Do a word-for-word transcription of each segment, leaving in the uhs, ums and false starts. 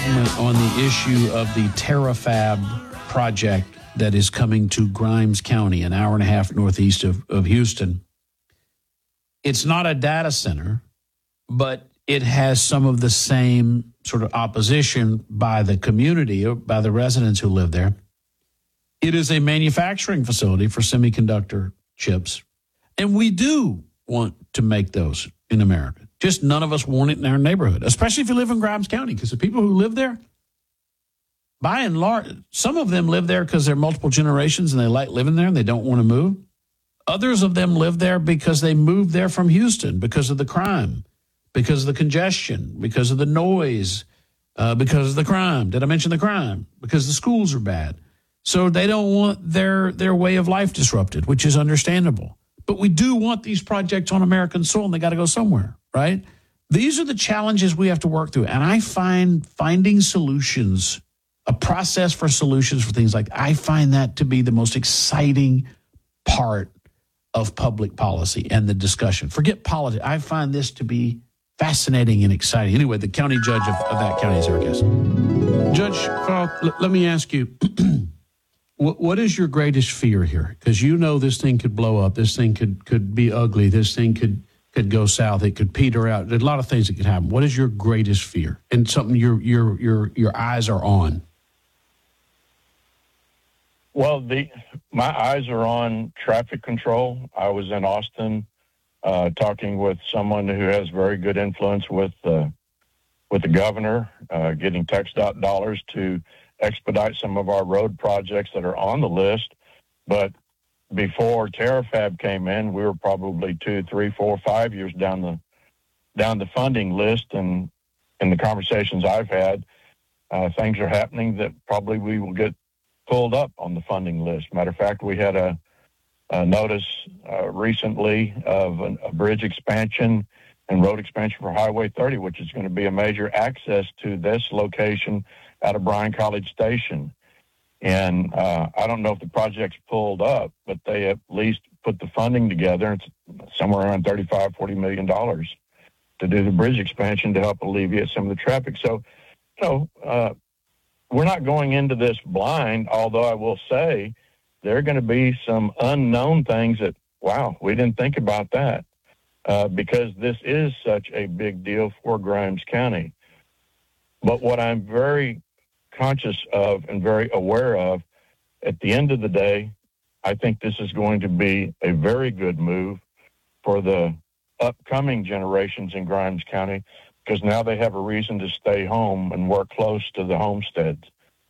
development on the issue of the Terrafab project that is coming to Grimes County, an hour and a half northeast of, of Houston. It's not a data center, but it has some of the same sort of opposition by the community or by the residents who live there. It is a manufacturing facility for semiconductor chips, and we do want to make those in America. Just none of us want it in our neighborhood, especially if you live in Grimes County, because the people who live there, by and large, some of them live there because they're multiple generations and they like living there and they don't want to move. Others of them live there because they moved there from Houston because of the crime, because of the congestion, because of the noise, uh, because of the crime. Did I mention the crime? Because the schools are bad. So they don't want their, their way of life disrupted, which is understandable. But we do want these projects on American soil, and they got to go somewhere, right? These are the challenges we have to work through. And I find finding solutions, a process for solutions for things like, I find that to be the most exciting part of public policy and the discussion. Forget politics. I find this to be fascinating and exciting. Anyway, the county judge of, of that county is our guest. Judge Falk, l- let me ask you, what, what is your greatest fear here? Because you know this thing could blow up. This thing could could be ugly. This thing could could go south. It could peter out. There's a lot of things that could happen. What is your greatest fear? And something your your your your eyes are on. Well, the my eyes are on traffic control. I was in Austin uh, talking with someone who has very good influence with uh, with the governor, uh, getting TxDOT dollars to expedite some of our road projects that are on the list. But before Terrafab came in, we were probably two, three, four, five years down the down the funding list. And in the conversations I've had, uh, things are happening that probably we will get pulled up on the funding list. Matter of fact, we had a, a notice uh, recently of an, a bridge expansion and road expansion for Highway thirty, which is going to be a major access to this location out of Bryan College Station. And uh, I don't know if the project's pulled up, but they at least put the funding together. It's somewhere around thirty-five, forty million dollars to do the bridge expansion to help alleviate some of the traffic. So, you know, uh, we're not going into this blind, although I will say there are going to be some unknown things that, wow, we didn't think about that uh, because this is such a big deal for Grimes County. But what I'm very conscious of and very aware of, at the end of the day, I think this is going to be a very good move for the upcoming generations in Grimes County, because now they have a reason to stay home and work close to the homesteads.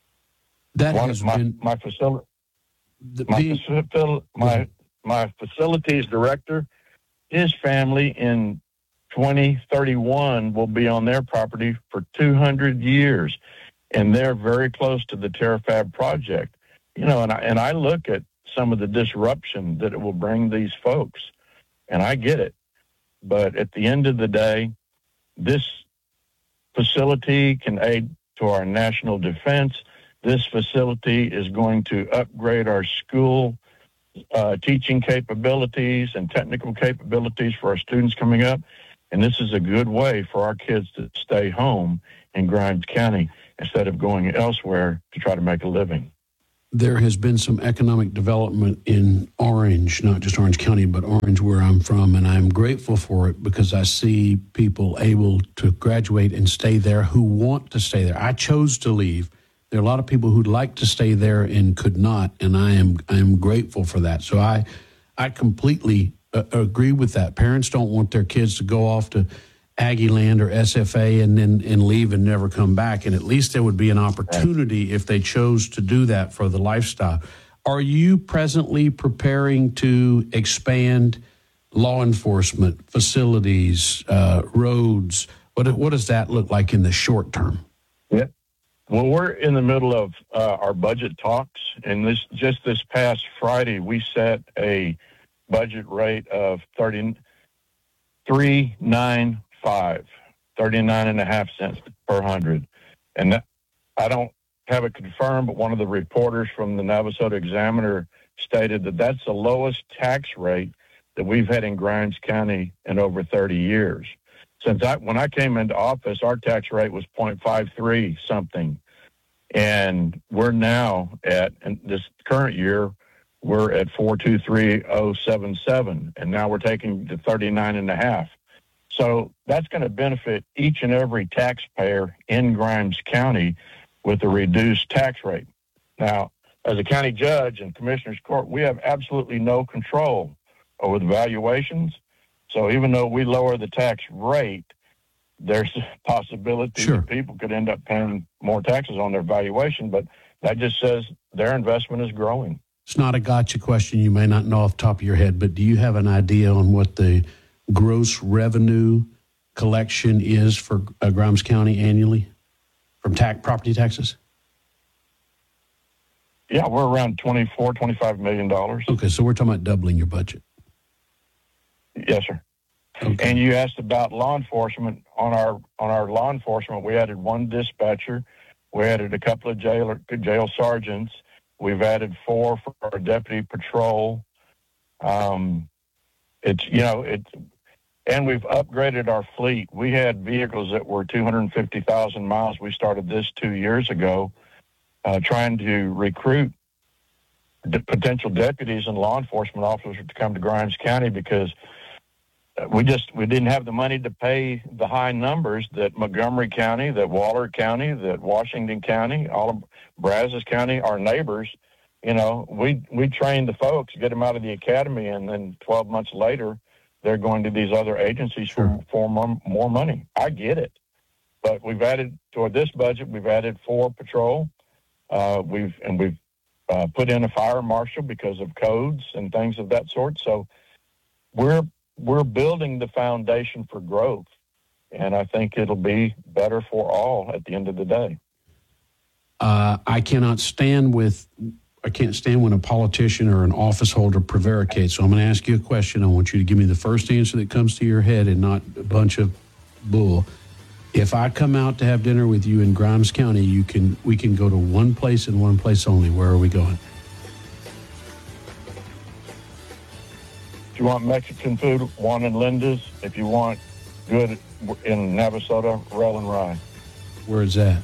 That One, has my, been my facility, the, my, the, facil, my my facilities director, his family in twenty thirty-one will be on their property for two hundred years, and they're very close to the Terrafab project. You know, and I, and I look at some of the disruption that it will bring these folks, and I get it. But at the end of the day, this facility can aid to our national defense. This facility is going to upgrade our school uh, teaching capabilities and technical capabilities for our students coming up. And this is a good way for our kids to stay home in Grimes County instead of going elsewhere to try to make a living. There has been some economic development in Orange, not just Orange County, but Orange, where I'm from, and I'm grateful for it because I see people able to graduate and stay there who want to stay there. I chose to leave. There are a lot of people who'd like to stay there and could not, and I am I am grateful for that. So I, I completely uh, agree with that. Parents don't want their kids to go off to Aggie Land or S F A and then and leave and never come back. And at least there would be an opportunity if they chose to do that for the lifestyle. Are you presently preparing to expand law enforcement facilities, uh, roads? What what does that look like in the short term? Yeah. Well, we're in the middle of uh, our budget talks, and this just this past Friday we set a budget rate of thirty-three nine five, thirty-nine and a half cents per hundred. And that, I don't have it confirmed, but one of the reporters from the Navasota Examiner stated that that's the lowest tax rate that we've had in Grimes County in over thirty years. since I when I came into office, our tax rate was zero point five three something, and we're now at in this current year we're at four two three oh seven seven, and now we're taking to thirty-nine and a half. So that's going to benefit each and every taxpayer in Grimes County with a reduced tax rate. Now, as a county judge and commissioner's court, we have absolutely no control over the valuations. So even though we lower the tax rate, there's a possibility Sure. that people could end up paying more taxes on their valuation, but that just says their investment is growing. It's not a gotcha question. You may not know off the top of your head, but do you have an idea on what the gross revenue collection is for uh, Grimes County annually from tax property taxes? Yeah, we're around twenty-four, twenty-five million dollars. Okay, so we're talking about doubling your budget. Yes, sir. Okay. And you asked about law enforcement. On our on our law enforcement, we added one dispatcher. We added a couple of jail jail sergeants. We've added four for our deputy patrol. Um, it's you know it, and we've upgraded our fleet. We had vehicles that were two hundred fifty thousand miles. We started this two years ago, uh, trying to recruit the potential deputies and law enforcement officers to come to Grimes County because we just we didn't have the money to pay the high numbers that Montgomery County, that Waller County, that Washington County, all of Brazos County, our neighbors. You know, we we trained the folks, get them out of the academy, and then twelve months later, they're going to these other agencies Sure. for, for more, more money. I get it. But we've added, toward this budget, we've added four patrol. Uh, we've And we've uh, put in a fire marshal because of codes and things of that sort. So we're we're building the foundation for growth. And I think it'll be better for all at the end of the day. Uh, I cannot stand with, I can't stand when a politician or an office holder prevaricates. So I'm going to ask you a question. I want you to give me the first answer that comes to your head and not a bunch of bull. If I come out to have dinner with you in Grimes County, you can we can go to one place and one place only. Where are we going? If you want Mexican food, Juan and Linda's. If you want good in Navasota, Rail and Rye. Where is that?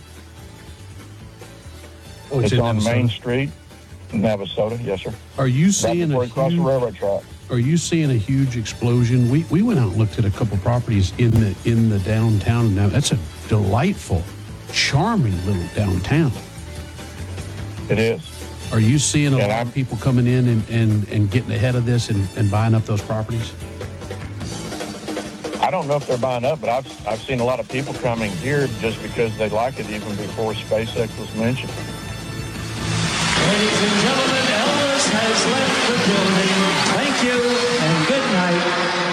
Oh, It's, in on Navasota? Main Street, Navasota. Yes, sir. Are you Right seeing before a you cross the huge, railroad track. Are you seeing a huge explosion? We we went out and looked at a couple properties in the in the downtown. Now that's a delightful, charming little downtown. It is. Are you seeing a And lot I'm- of people coming in and, and, and getting ahead of this and, and buying up those properties? I don't know if they're buying up, but I've I've seen a lot of people coming here just because they like it even before SpaceX was mentioned. Ladies and gentlemen, Elvis has left the building. Thank you and good night.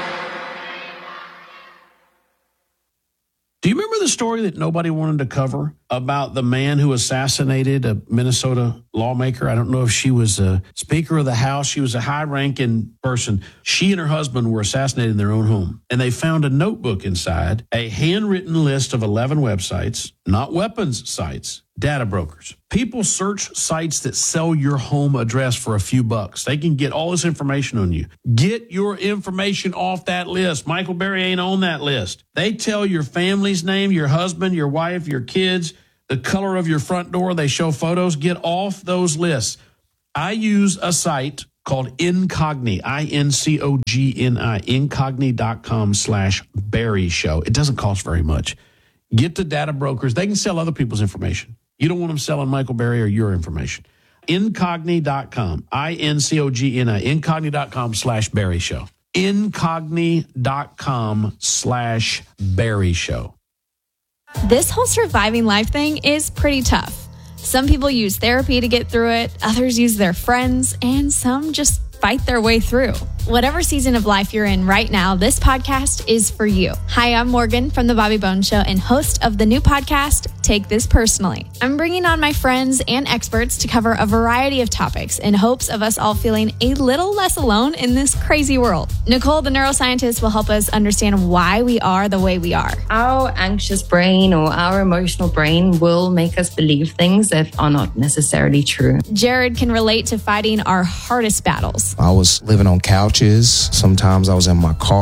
Do you remember the story that nobody wanted to cover about the man who assassinated a Minnesota lawmaker? I don't know if she was a Speaker of the House. She was a high-ranking person. She and her husband were assassinated in their own home, and they found a notebook inside, a handwritten list of eleven websites, not weapons sites, data brokers. People search sites that sell your home address for a few bucks. They can get all this information on you. Get your information off that list. Michael Berry ain't on that list. They tell your family's name, your husband, your wife, your kids, the color of your front door. They show photos. Get off those lists. I use a site called Incogni, I N C O G N I, incogni.com slash Berry Show. It doesn't cost very much. Get to data brokers. They can sell other people's information. You don't want them selling Michael Berry or your information. Incogni dot com, I N C O G N I, incogni.com slash Berry Show. Incogni.com slash Berry Show. This whole surviving life thing is pretty tough. Some people use therapy to get through it, others use their friends, and some just fight their way through. Whatever season of life you're in right now, this podcast is for you. Hi, I'm Morgan from The Bobby Bones Show and host of the new podcast, Take This Personally. I'm bringing on my friends and experts to cover a variety of topics in hopes of us all feeling a little less alone in this crazy world. Nicole, the neuroscientist, will help us understand why we are the way we are. Our anxious brain or our emotional brain will make us believe things that are not necessarily true. Jared can relate to fighting our hardest battles. I was living on couches. Sometimes I was in my car.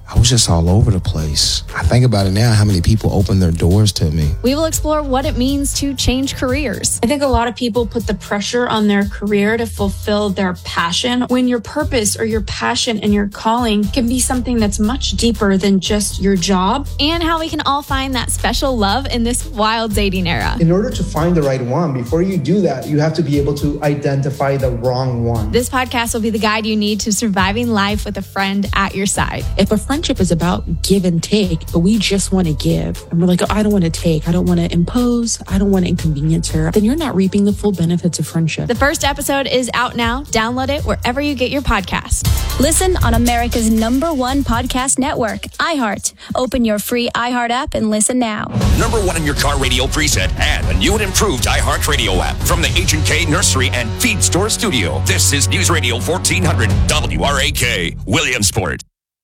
I was just all over the place. I think about it now, how many people opened their doors to me. We will explore what it means to change careers. I think a lot of people put the pressure on their career to fulfill their passion, when your purpose or your passion and your calling can be something that's much deeper than just your job. And how we can all find that special love in this wild dating era. In order to find the right one, before you do that, you have to be able to identify the wrong one. This podcast will be the guide you need to surviving life with a friend at your side. If a friendship is about give and take, but we just want to give, and we're like, oh, I don't want to take, I don't want to impose, I don't want to inconvenience her, then you're not reaping the full benefits of friendship. The first episode is out now. Download it wherever you get your podcast. Listen on America's number one podcast network, iHeart. Open your free iHeart app and listen now. Number one in your car radio preset and the new and improved iHeart Radio app from the H and K Nursery and Feed Store Studio. This is News Radio fourteen hundred W R A K, Williamsport.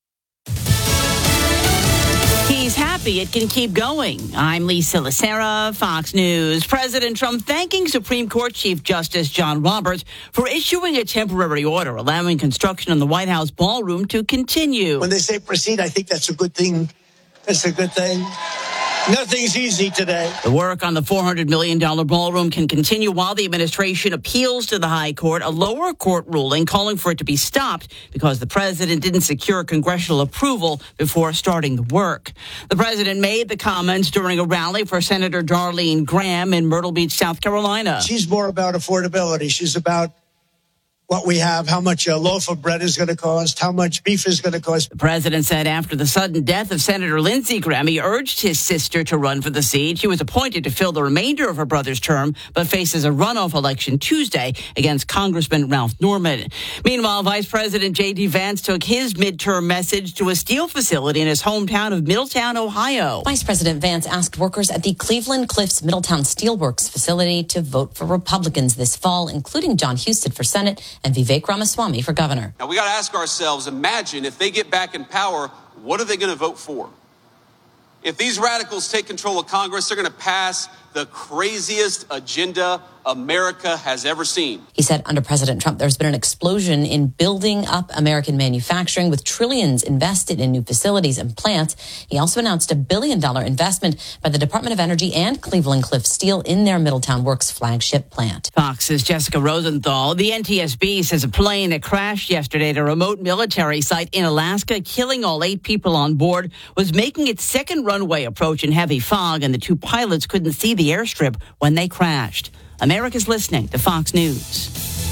He's happy it can keep going. I'm Lisa Lacera, Fox News. President Trump thanking Supreme Court Chief Justice John Roberts for issuing a temporary order allowing construction on the White House ballroom to continue. When they say proceed, I think that's a good thing. That's a good thing. Nothing's easy today. The work on the four hundred million dollars ballroom can continue while the administration appeals to the high court a lower court ruling calling for it to be stopped because the president didn't secure congressional approval before starting the work. The president made the comments during a rally for Senator Darlene Graham in Myrtle Beach, South Carolina. She's more about affordability. She's about what we have, how much a loaf of bread is going to cost, how much beef is going to cost. The president said after the sudden death of Senator Lindsey Graham, he urged his sister to run for the seat. She was appointed to fill the remainder of her brother's term, but faces a runoff election Tuesday against Congressman Ralph Norman. Meanwhile, Vice President J D. Vance took his midterm message to a steel facility in his hometown of Middletown, Ohio. Vice President Vance asked workers at the Cleveland Cliffs Middletown Steelworks facility to vote for Republicans this fall, including John Husted for Senate and Vivek Ramaswamy for governor. Now, we got to ask ourselves, imagine if they get back in power, what are they going to vote for? If these radicals take control of Congress, they're going to pass the craziest agenda America has ever seen. He said under President Trump, there's been an explosion in building up American manufacturing with trillions invested in new facilities and plants. He also announced a billion dollar investment by the Department of Energy and Cleveland Cliffs Steel in their Middletown Works flagship plant. Fox's Jessica Rosenthal. The N T S B says a plane that crashed yesterday at a remote military site in Alaska, killing all eight people on board, was making its second runway approach in heavy fog, and the two pilots couldn't see the airstrip when they crashed. America's listening to Fox News.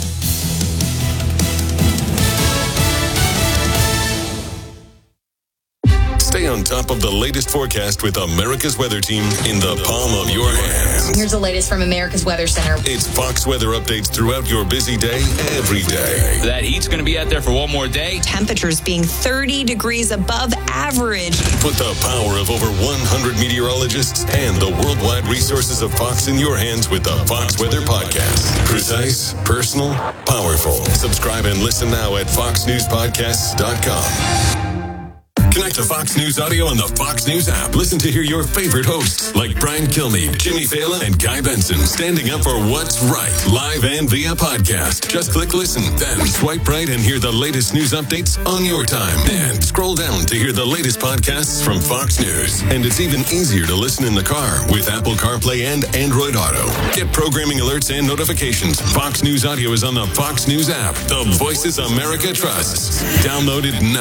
Stay on top of the latest forecast with America's Weather Team in the palm of your hand. Here's the latest from America's Weather Center. It's Fox weather updates throughout your busy day, every day. That heat's going to be out there for one more day. Temperatures being thirty degrees above average. Put the power of over one hundred meteorologists and the worldwide resources of Fox in your hands with the Fox Weather Podcast. Precise, personal, powerful. Subscribe and listen now at fox news podcasts dot com. Connect to Fox News Audio on the Fox News app. Listen to hear your favorite hosts like Brian Kilmeade, Jimmy Fallon, and Guy Benson standing up for what's right, live and via podcast. Just click listen, then swipe right and hear the latest news updates on your time. And scroll down to hear the latest podcasts from Fox News. And it's even easier to listen in the car with Apple CarPlay and Android Auto. Get programming alerts and notifications. Fox News Audio is on the Fox News app. The voices America trusts. Download it now.